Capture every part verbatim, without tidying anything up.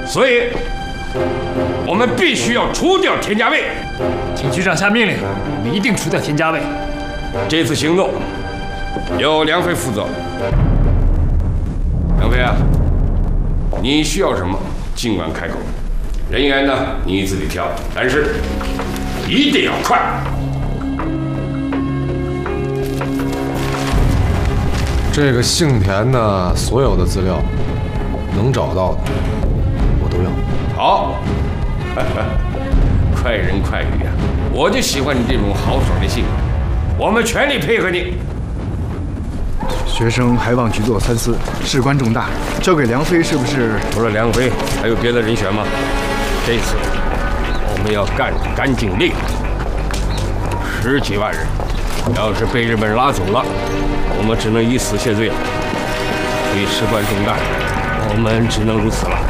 所以我们必须要除掉田家卫。 请局长下命令，我们一定除掉田家卫。 这次行动由梁飞负责。梁飞啊，你需要什么尽管开口，人员呢你自己挑，但是一定要快。 这个姓田的所有的资料，能找到的我都要。 好，快人快语啊！我就喜欢你这种豪爽的性格，我们全力配合你。 学生还望局座三思，事关重大，交给梁飞是不是？ 除了梁飞，还有别的人选吗？这次我们要干干净利落，十几万人，要是被日本人拉走了，我们只能以死谢罪了。所以事关重大，我们只能如此了。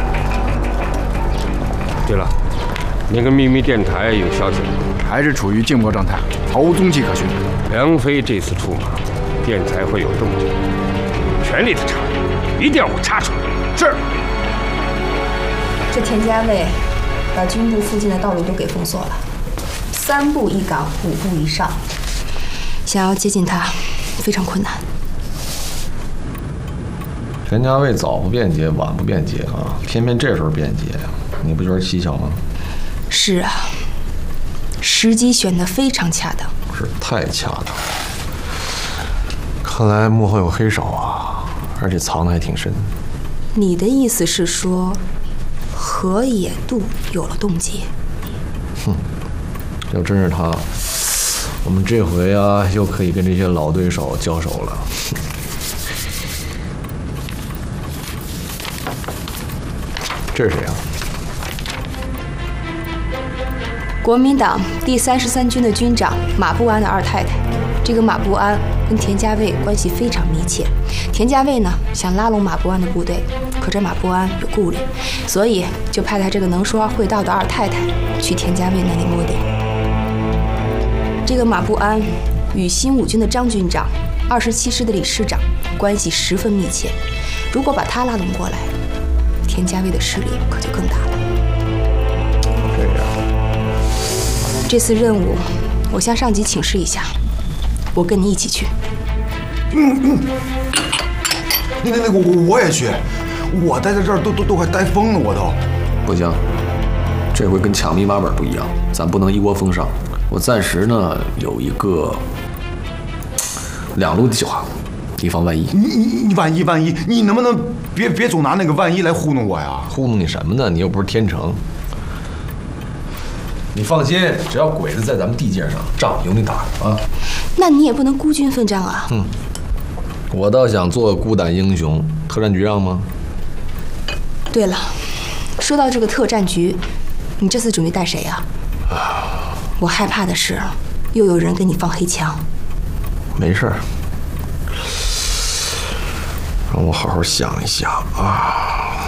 对了，那个秘密电台有消息吗？ 还是处于静默状态，毫无踪迹可循。 梁飞这次出马，电台会有动静，全力的查，一定要给我查出来。是。 这田家卫把军部附近的道路都给封锁了，三步一岗，五步一哨，想要接近他非常困难。 田家卫早不便捷，晚不便捷啊，偏偏这时候便捷，你不觉得蹊跷吗？ 是啊，时机选得非常恰当。 是太恰当。看来幕后有黑手啊，而且藏得还挺深。 你的意思是说，河野渡有了动机？ 哼，要真是他，我们这回啊又可以跟这些老对手交手了。这是谁啊？ 国民党第三十三军的军长马步安的二太太。这个马步安跟田家卫关系非常密切。田家卫呢想拉拢马步安的部队，可这马步安有顾虑，所以就派他这个能说会道的二太太去田家卫那里摸底。这个马步安与新五军的张军长、二十七师的李师长关系十分密切，如果把他拉拢过来，田家卫的势力可就更大了。 这样， 这次任务，我向上级请示一下，我跟你一起去。 嗯嗯，那个那个，我我也去，我待在这儿都都都快待疯了，我都。 不行，这回跟抢密码本不一样，咱不能一窝蜂上。我暂时呢有一个两路计划，以防万一。 你你你万一万一，你能不能别别总拿那个万一来糊弄我呀？ 糊弄你什么呢？你又不是天成。你放心，只要鬼子在咱们地界上，仗有你打啊！ 那你也不能孤军奋战啊！ 嗯，我倒想做孤胆英雄，特战局让吗？ 对了，说到这个特战局，你这次准备带谁呀？我害怕的是，又有人给你放黑枪。 没事儿，让我好好想一想啊。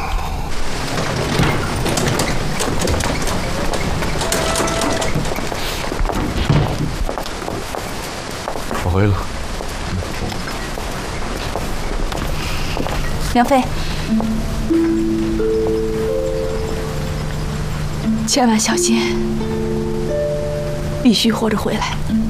我回了。 梁飞，千万小心，必须活着回来。